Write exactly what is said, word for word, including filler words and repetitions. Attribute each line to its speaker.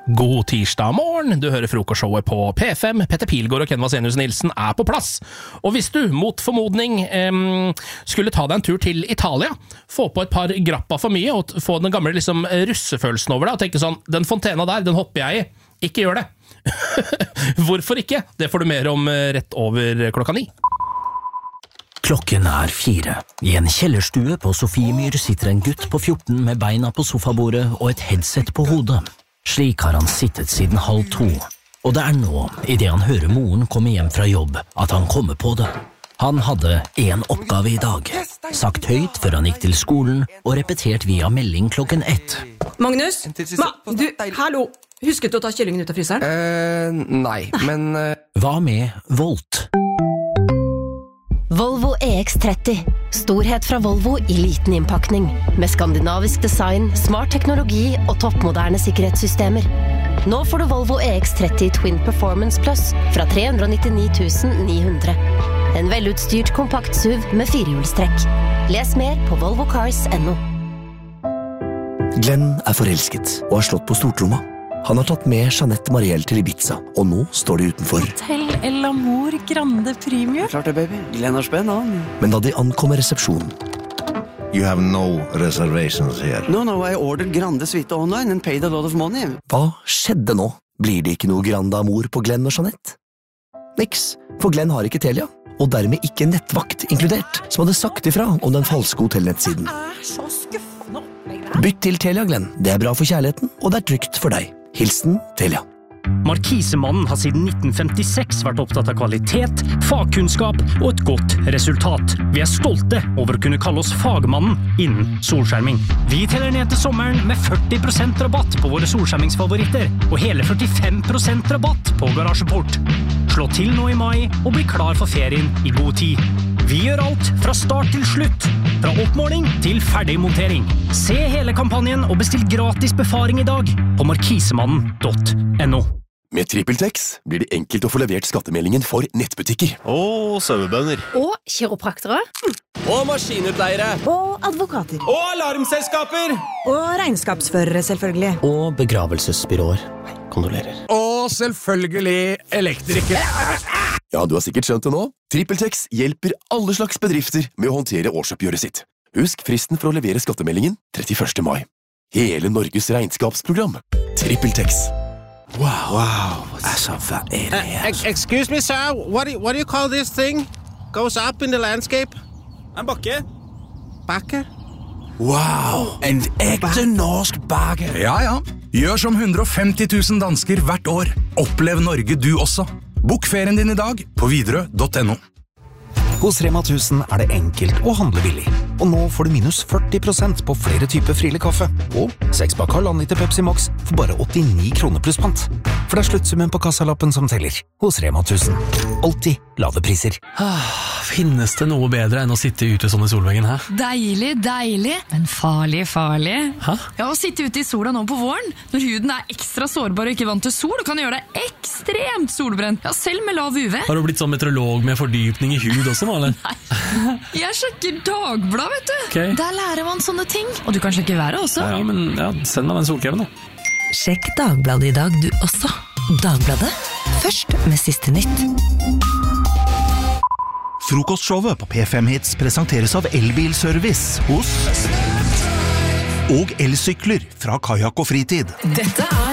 Speaker 1: God tirsdag morgen, du hører frokostshowet på P fem. Petter Pilgaard og Ken Vasenius Nilsen er på plass. Og hvis du, mot formodning, eh, skulle ta deg en tur til Italia, få på et par grappa for mye, og få den gamle liksom, russefølelsen over deg, og tenke sånn, den fontena der, den hopper jeg i. Ikke gjør det. Hvorfor ikke? Det får du mer om rett over klokka ni.
Speaker 2: Klokken er fire. I en kjellerstue på Sofiemyr sitter en gutt på fjorten med beina på sofabordet og et headset på hodet. Slik har han sittet siden halv to, og det er nå, i det han hører moren komme hjem fra jobb, at han kommer på det. Han hadde en oppgave i dag, sagt høyt før han gikk til skolen, og repetert via melding klokken ett.
Speaker 3: Magnus? Ma, du, hallo! Husket du å ta kyllingen ut av fryseren?
Speaker 4: Eh, nei, men... Uh...
Speaker 2: Hva med Volt?
Speaker 5: Volvo E X tretti. Storhet fra Volvo i liten innpakning. Med skandinavisk design, smart teknologi og toppmoderne sikkerhetssystemer. Nå får du Volvo E X tretti Twin Performance Plus fra tre hundre nittini tusen ni hundre. En velutstyrt kompakt S U V med firehjulstrekk. Les mer på volvo cars punktum no.
Speaker 6: Glenn er forelsket og har slått på stortromma. Han har tatt med Jeanette Marielle til Ibiza, og nå står de utenfor.
Speaker 7: Hotel El Amor Grande Premium.
Speaker 4: Klart det, baby. Glenn har spenn, han.
Speaker 6: Men da de ankommer resepsjonen...
Speaker 8: You have no reservations here.
Speaker 4: No, no, I ordered Grande Suite online and paid a lot of money.
Speaker 6: Hva skjedde nå? Blir det ikke noe Grande Amor på Glenn og Jeanette? Niks, for Glenn har ikke Telia, og dermed ikke nettvakt inkludert, som hadde sagt ifra om den falske hotellnettsiden.
Speaker 7: Det er så skuffende opplegg der.
Speaker 6: Bytt til Telia, Glenn. Det er bra for kjærligheten, og det er trygt for deg. Hilsen Telia.
Speaker 9: Markisemannen har siden nitten femtiseks vært opptatt av kvalitet, fagkunnskap og et godt resultat. Vi er stolte over å kunne kalle oss fagmannen innen solskjerming. Vi teller ned til sommeren med førti prosent rabatt på våre solskjermingsfavoritter, og hele førtifem prosent rabatt på garasjeport. Slå til nå i mai og bli klar for ferien i god tid. Vi gjør alt fra start til slutt, fra oppmåling til ferdigmontering. Se hele kampanjen og bestill gratis befaring i dag på markisemannen punktum no.
Speaker 10: Med TrippelTex blir det enkelt å få levert skattemeldingen for nettbutikker.
Speaker 11: Og sauebønder.
Speaker 12: Og kiropraktere.
Speaker 11: Og maskinutleiere.
Speaker 3: Og advokater.
Speaker 11: Og alarmselskaper.
Speaker 3: Og regnskapsførere, selvfølgelig.
Speaker 2: Og begravelsesbyråer. Kondolerer.
Speaker 13: Og selvfølgelig elektrikere.
Speaker 10: Ja, du har sikkert skjønt det nå. TrippelTex hjelper alle slags bedrifter med å håndtere årsoppgjøret sitt. Husk fristen for å levere skattemeldingen trettiførste mai. Hele Norges regnskapsprogram. TrippelTex.
Speaker 13: Wow. Wow. Altså, hva er det her?
Speaker 14: Uh, excuse me, sir. What do, you, what do you call this thing? Goes up in the landscape?
Speaker 11: En bakke.
Speaker 14: Bakke?
Speaker 13: Wow. En ekte norsk bakke. Ja, ja. Gjør som hundre og femti tusen dansker hvert år. Opplev Norge du også. Bok ferien din i dag på Widerøe punktum no.
Speaker 15: Hos Rema tusen er det enkelt å handle billig. Og nå får du minus førti prosent på flere typer Friele kaffe. Og seks pakk halvannen liter Pepsi Max for bare åttini kroner pluss pant. For det er sluttsummen på kassalappen som teller. Hos Rema tusen. Alltid lave priser.
Speaker 16: Ah, finnes det noe bedre enn å sitte ute sånn i solveggen, hæ?
Speaker 17: Deilig, deilig, men farlig, farlig.
Speaker 16: Hæ?
Speaker 17: Ja, å sitte ute i sola nå på våren, når huden er ekstra sårbar og ikke vant til sol, kan gjøre deg ekstremt solbrent. Ja, selv med lav U V.
Speaker 16: Har du blitt sånn meteorolog med fordypning i hud også, eller?
Speaker 17: Nei, jeg sjekker Dagblad, vet du.
Speaker 16: Okay.
Speaker 17: Der lærer man sånne ting. Og du kan sjekke været også.
Speaker 16: Ja, ja, men ja, send meg den solkremen da.
Speaker 18: Sjekk Dagbladet i dag du også. Dagbladet, først med siste nytt.
Speaker 19: Frokostshowet på P fem Hits presenteres av Elbilservice hos og elsykler fra Kajak og Fritid.
Speaker 17: Dette er